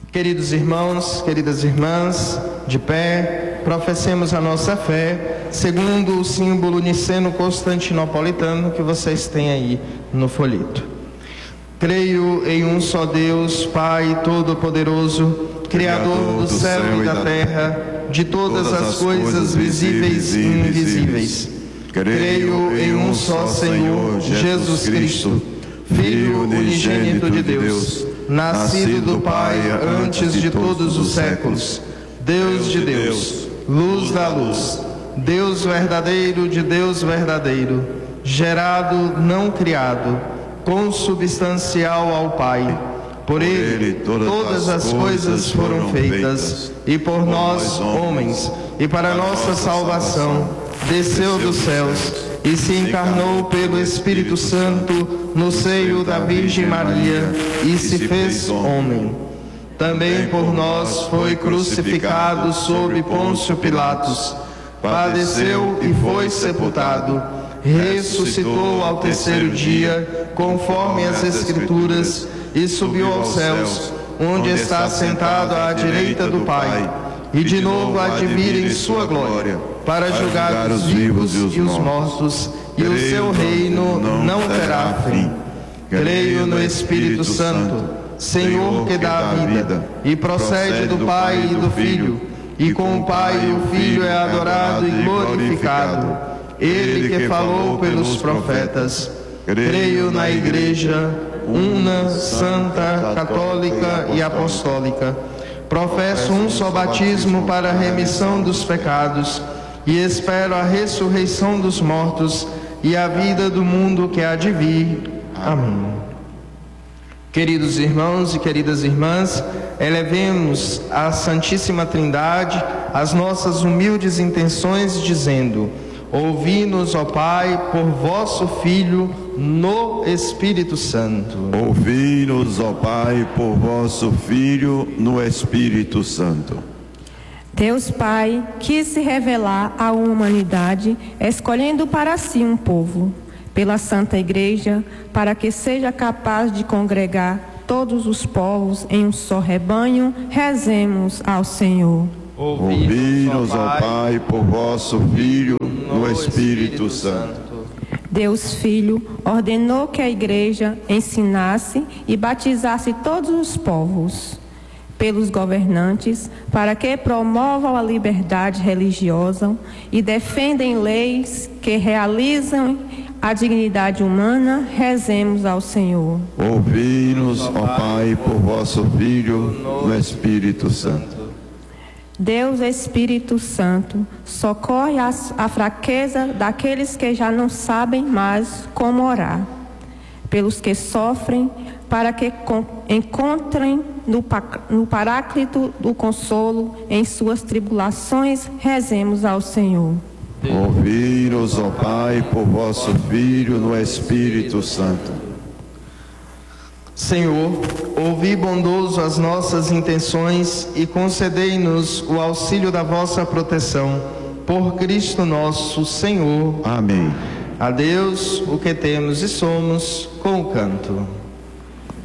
Queridos irmãos, queridas irmãs, de pé, professemos a nossa fé, segundo o símbolo niceno-constantinopolitano que vocês têm aí no folheto. Creio em um só Deus, Pai Todo-Poderoso, Criador do céu e da terra, de todas as coisas visíveis e invisíveis. Creio em um só Senhor, Jesus Cristo, Filho unigênito de Deus, nascido do Pai antes de todos os séculos, Deus de Deus, luz da luz, Deus verdadeiro de Deus verdadeiro, gerado, não criado, consubstancial ao Pai. Por Ele todas as coisas foram feitas, e por nós, homens, e para nossa salvação, desceu dos céus e se encarnou pelo Espírito Santo no seio da Virgem Maria e se fez homem. Também por nós foi crucificado sob Pôncio Pilatos, padeceu e foi sepultado, ressuscitou ao terceiro dia, conforme as Escrituras, e subiu aos céus, onde está sentado à direita do Pai, e de novo há de vir em sua glória, para julgar os vivos e os mortos, e o seu reino não terá fim. Creio no Espírito Santo, Senhor que dá a vida, e procede do Pai e do Filho, e com o Pai e o Filho é adorado e glorificado, Ele que falou pelos profetas. Creio na Igreja, una, santa, católica e apostólica. Professo um só batismo para a remissão dos pecados, e espero a ressurreição dos mortos e a vida do mundo que há de vir. Amém. Queridos irmãos e queridas irmãs, elevemos à Santíssima Trindade as nossas humildes intenções, dizendo: ouvi-nos, ó Pai, por vosso Filho, no Espírito Santo. Ouvi-nos, ó Pai, por vosso Filho, no Espírito Santo. Deus Pai quis se revelar à humanidade, escolhendo para si um povo, pela Santa Igreja, para que seja capaz de congregar todos os povos em um só rebanho. Rezemos ao Senhor. Ouvi-nos, ó Pai, por vosso Filho, no Espírito Santo. Deus Filho ordenou que a Igreja ensinasse e batizasse todos os povos, pelos governantes, para que promovam a liberdade religiosa e defendem leis que realizam a dignidade humana. Rezemos ao Senhor. Ouvi-nos, ó Pai, por vosso Filho, no Espírito Santo. Deus Espírito Santo, socorre a fraqueza daqueles que já não sabem mais como orar, pelos que sofrem, para que encontrem no Paráclito do consolo em suas tribulações. Rezemos ao Senhor. Ouvi-nos, ó Pai, por vosso Filho, no Espírito Santo. Senhor, ouvi bondoso as nossas intenções e concedei-nos o auxílio da vossa proteção. Por Cristo nosso Senhor. Amém. A Deus o que temos e somos, com o canto.